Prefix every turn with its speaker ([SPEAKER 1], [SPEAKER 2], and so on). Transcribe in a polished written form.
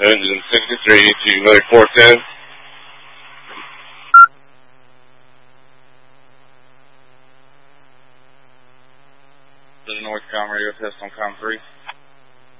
[SPEAKER 1] Engine 63 to Miller 410. The North Com radio test on Com 3.